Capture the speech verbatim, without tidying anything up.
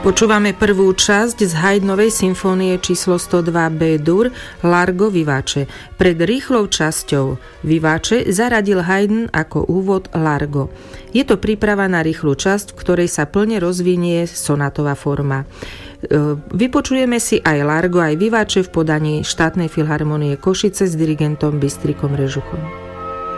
Počúvame prvú časť z Haydnovej symfónie číslo sto dva B-dur Largo vivace. Pred rýchlou časťou vivace zaradil Haydn ako úvod Largo. Je to príprava na rýchlu časť, v ktorej sa plne rozvinie sonatová forma. Vypočujeme si aj Largo, aj vivace v podaní štátnej filharmonie Košice s dirigentom Bystrikom Režuchom.